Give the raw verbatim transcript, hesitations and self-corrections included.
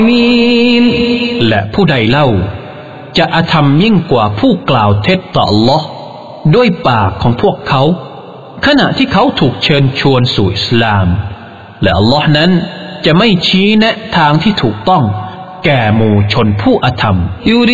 มีนและผู้ใดเล่าจะอธรรมยิ่งกว่าผู้กล่าวเท็จต่ออัลลอฮ์ด้วยปากของพวกเขาขณะที่เขาถูกเชิญชวนสู่อิสลามและอัลลอฮ์นั้นจะไม่ชี้แนะทางที่ถูกต้องแก่หมู่ชนผู้อธรรม